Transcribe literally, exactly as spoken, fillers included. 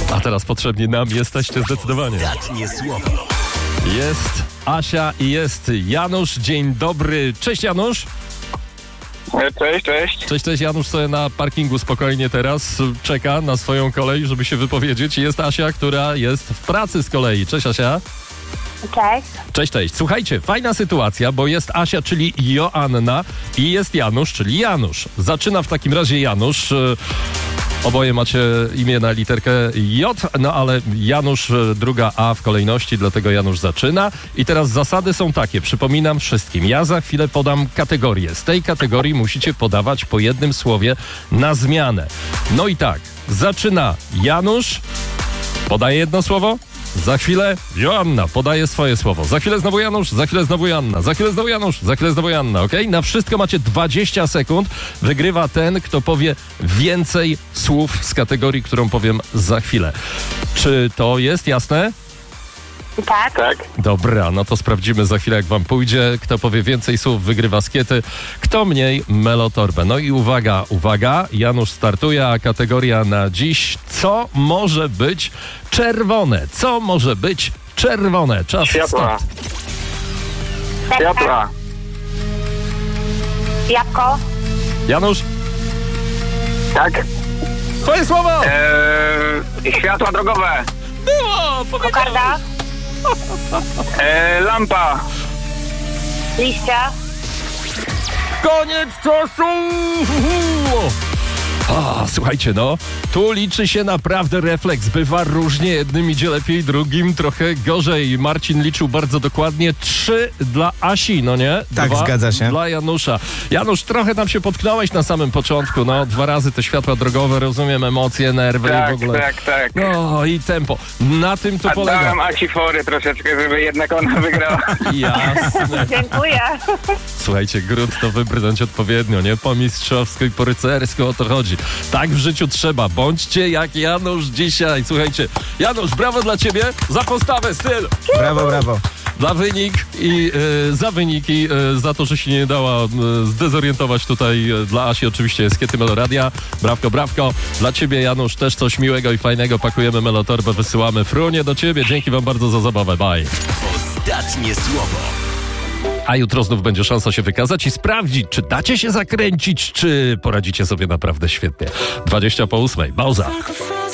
A teraz potrzebni nam jesteście zdecydowanie. Ostatnie słowo. Jest Asia i jest Janusz. Dzień dobry. Cześć Janusz. Cześć, cześć. Cześć, cześć. Janusz sobie na parkingu spokojnie teraz czeka na swoją kolej, żeby się wypowiedzieć. Jest Asia, która jest w pracy z kolei. Cześć Asia. Cześć. Cześć, cześć. Słuchajcie, fajna sytuacja, bo jest Asia, czyli Joanna i jest Janusz, czyli Janusz. Zaczyna w takim razie Janusz. Oboje macie imię na literkę J, no ale Janusz druga A w kolejności, dlatego Janusz zaczyna. I teraz zasady są takie, przypominam wszystkim. Ja za chwilę podam kategorię. Z tej kategorii musicie podawać po jednym słowie na zmianę. No i tak, zaczyna Janusz, podaje jedno słowo. Za chwilę Joanna podaje swoje słowo. Za chwilę znowu Janusz, za chwilę znowu Joanna, za chwilę znowu Janusz, za chwilę znowu Joanna, okej? Okay? Na wszystko macie dwadzieścia sekund. Wygrywa ten, kto powie więcej słów z kategorii, którą powiem za chwilę. Czy to jest jasne? Tak. Tak. Dobra, no to sprawdzimy za chwilę, jak wam pójdzie. Kto powie więcej słów, wygrywa skiety. Kto mniej, melotorbę. No i uwaga, uwaga, Janusz startuje, a kategoria na dziś, co może być czerwone? Co może być czerwone? Czas Światła. start. Światła. Jabłko. Janusz, Tak. twoje słowo! Eee, światła drogowe. Było! Kokarda. Eee, lampa. Liścia. Koniec czasu! A, słuchajcie, no, tu liczy się naprawdę refleks. Bywa różnie, jednym idzie lepiej, drugim trochę gorzej. Marcin liczył bardzo dokładnie. Trzy dla Asi, no nie? Tak, Dwa zgadza się. dla Janusza. Janusz, trochę tam się potknąłeś na samym początku, no, dwa razy te światła drogowe, rozumiem, emocje, nerwy i w Tak, ogóle. tak, tak. No i tempo. Na tym to A polega. dałem Asi fory troszeczkę, żeby jednak ona wygrała. Jasne. Dziękuję. Słuchajcie, grunt to wybrnąć odpowiednio, nie? Po mistrzowsku i po rycersku, o to chodzi. Tak w życiu trzeba. Bądźcie jak Janusz dzisiaj. Słuchajcie, Janusz, brawo dla ciebie za postawę, styl. Brawo, brawo. Dla wynik i e, za wyniki, e, za to, że się nie dała e, zdezorientować tutaj e, dla Asi oczywiście skiety Meloradia. Brawko, brawko. Dla ciebie, Janusz, też coś miłego i fajnego. Pakujemy Melotorbę, wysyłamy Frunie do ciebie. Dzięki wam bardzo za zabawę. Bye. Ostatnie słowo. A jutro znów będzie szansa się wykazać i sprawdzić, czy dacie się zakręcić, czy poradzicie sobie naprawdę świetnie. dwadzieścia po ósmej. Pauza.